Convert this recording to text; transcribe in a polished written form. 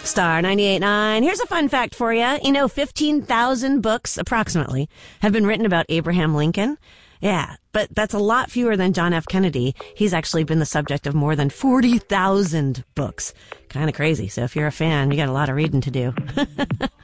Star 98.9. Here's a fun fact for you. 15,000 books, approximately, have been written about Abraham Lincoln. Yeah, but that's a lot fewer than John F. Kennedy. He's actually been the subject of more than 40,000 books. Kind of crazy. So if you're a fan, you got a lot of reading to do.